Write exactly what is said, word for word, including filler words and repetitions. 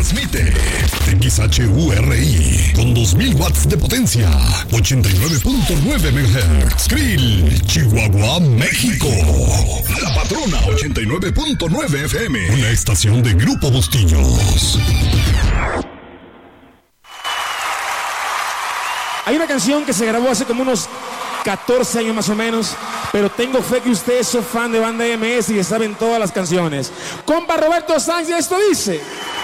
Transmite X H U R I con dos mil watts de potencia, ochenta y nueve punto nueve megahertz. Krill, Chihuahua, México. La Patrona ochenta y nueve punto nueve F M, una estación de Grupo Bustillos. Hay una canción que se grabó hace como unos catorce años más o menos, pero tengo fe que ustedes son fan de Banda M S y que saben todas las canciones. Compa Roberto Sánchez, esto dice...